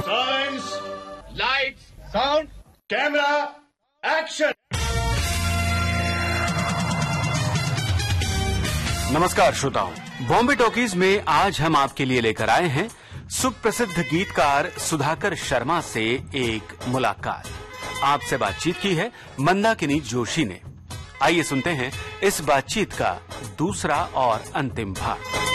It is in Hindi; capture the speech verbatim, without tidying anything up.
Silence, light, sound, camera, action. नमस्कार श्रोताओं, बॉम्बे टॉकीज में आज हम आपके लिए लेकर आए हैं सुप्रसिद्ध गीतकार सुधाकर शर्मा से एक मुलाकात। आपसे बातचीत की है मंदाकिनी जोशी ने। आइए सुनते हैं इस बातचीत का दूसरा और अंतिम भाग।